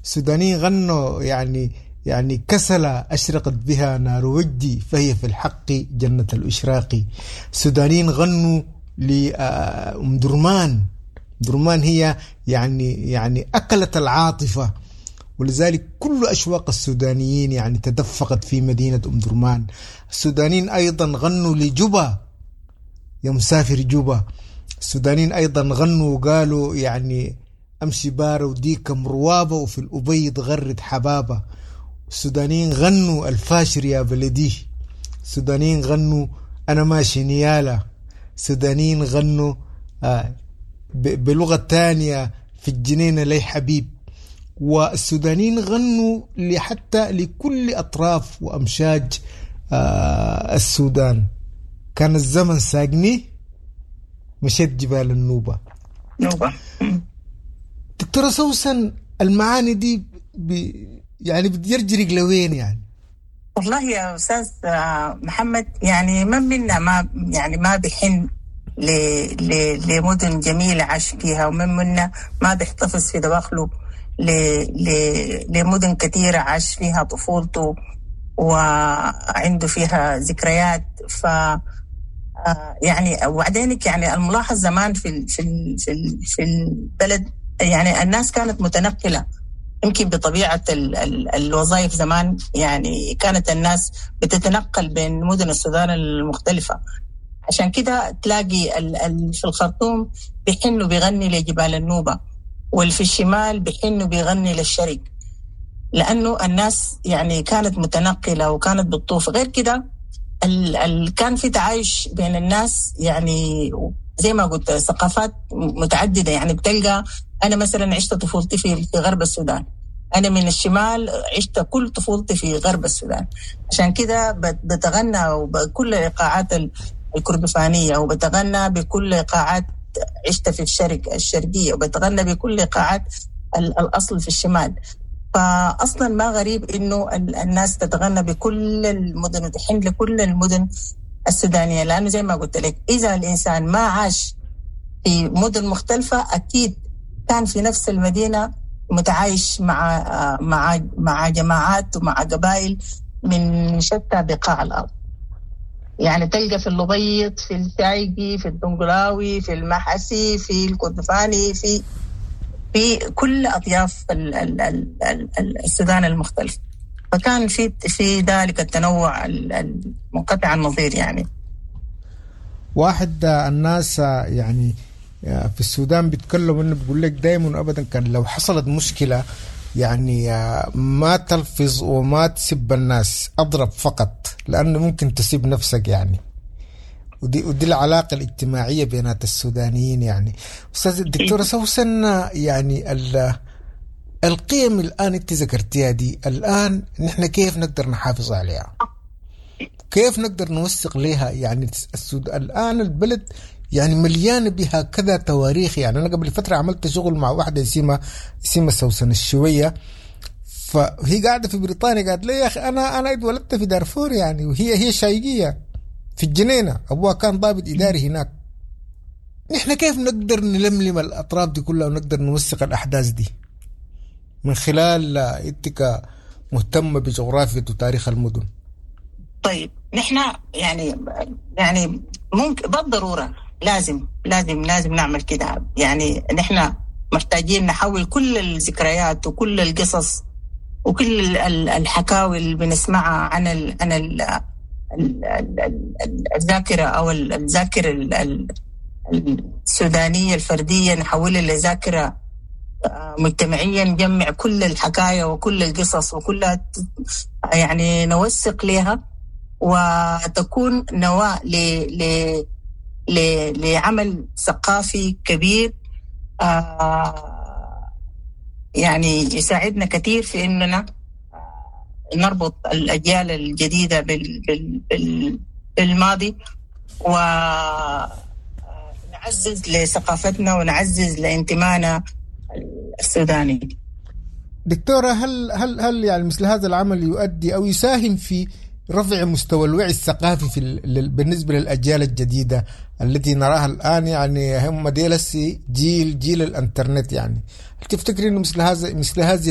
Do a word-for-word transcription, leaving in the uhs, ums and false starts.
السودانيين غنوا يعني يعني كسلة أشرقت بها نار وجدي فهي في الحق جنة الإشراق. السودانيين غنوا لأم درمان، درمان هي يعني يعني أكلت العاطفة، ولذلك كل أشواق السودانيين يعني تدفقت في مدينة أم درمان. السودانيين أيضا غنوا لجوبا يا مسافر جوبا. السودانيين أيضا غنوا وقالوا يعني أمشي بارة وديك مروابة وفي الأبيض غرد حبابة. السودانيين غنوا الفاشر يا بلدي. السودانيين غنوا أنا ماشي نيالة. السودانيين غنوا آه بلغة تانية في الجنينة لي حبيب. والسودانيين غنوا حتى لكل أطراف وأمشاج آه السودان. كان الزمن ساقني مشيت جبال النوبة. نوبة. دكتورة سوسن، المعاني دي بي يعني بتجرجرك لوين يعني؟ والله يا أستاذ محمد، يعني من منا ما يعني ما بيحن ل ل لمدن جميلة عاش فيها، ومن منا ما بيحتفظ في دواخله ل ل لمدن كثيرة عاش فيها طفولته وعنده فيها ذكريات. ف يعني وبعدينك يعني الملاحظ زمان في ال في ال في ال في البلد، يعني الناس كانت متنقلة يمكن بطبيعة ال ال الوظائف. زمان يعني كانت الناس بتتنقل بين مدن السودان المختلفة، عشان كده تلاقي ال ال في الخرطوم بيحنوا بيغني لجبال النوبة، واللي في الشمال بيحنوا بيغني للشرق، لأنه الناس يعني كانت متنقلة وكانت بتطوف. غير كده ال ال كان في تعايش بين الناس، يعني زي ما قلت ثقافات متعددة. يعني بتلقى أنا مثلا عشت طفولتي في غرب السودان، أنا من الشمال عشت كل طفولتي في غرب السودان، عشان كده بتغنى بكل إيقاعات الكردفانية، وبتغنى بكل إيقاعات عشت في الشرق الشرقية، وبتغنى بكل إيقاعات الأصل في الشمال. فأصلا ما غريب إنه الناس تتغنى بكل المدن وتحن لكل المدن السودانية، لأنه زي ما قلت لك إذا الإنسان ما عاش في مدن مختلفة أكيد كان في نفس المدينة متعايش مع مع مع جماعات ومع قبائل من شتى بقاع الأرض. يعني تلقى في اللبيط، في الشايقي، في الدنقلاوي، في المحسي، في الكردفاني، في في كل أطياف السودان المختلف. فكان في في ذلك التنوع المنقطع النظير. يعني واحد الناس يعني في السودان بيتكلموا انه بيقول لك دايما ابدا كان لو حصلت مشكله يعني ما تلفظ وما تسب الناس، اضرب فقط، لانه ممكن تسيب نفسك يعني. ودي ودي العلاقه الاجتماعيه بينات السودانيين. يعني استاذ الدكتوره سوسن، يعني القيم الان انت ذكرتيها دي، الان نحن كيف نقدر نحافظ عليها؟ كيف نقدر نوثق لها؟ يعني السودان الان البلد يعني مليان بها كذا تواريخ. يعني أنا قبل فترة عملت شغل مع واحدة اسمها اسمها سوسن الشوية، فهي قاعدة في بريطانيا، قالت لي يا أخي أنا أنا اتولدت في دارفور يعني، وهي هي شايقية في الجنينة، أبوها كان ضابط إداري هناك. نحن كيف نقدر نلملم الأطراف دي كلها ونقدر نوثق الأحداث دي من خلال إنتك مهتمة بجغرافية وتاريخ المدن؟ طيب نحن يعني يعني ممكن بالضرورة لازم لازم لازم نعمل كده. يعني نحن محتاجين نحول كل الذكريات وكل القصص وكل الحكاوي اللي بنسمعها عن ال عن ال الذاكرة أو الذاكرة السودانية الفردية، نحولها لذاكرة مجتمعية، نجمع كل الحكاية وكل القصص وكلها يعني نوثق لها، وتكون نواة ل ل لعمل ثقافي كبير آه يعني يساعدنا كثير في إننا نربط الأجيال الجديدة بال بال بالماضي، ونعزز لثقافتنا ونعزز لانتمائنا السوداني. دكتورة، هل هل هل يعني مثل هذا العمل يؤدي أو يساهم في رفع مستوى الوعي الثقافي في بالنسبة للأجيال الجديدة التي نراها الآن؟ يعني هم ديلسي جيل جيل الإنترنت. يعني تفتكرين إنه مثل هذا مثل هذه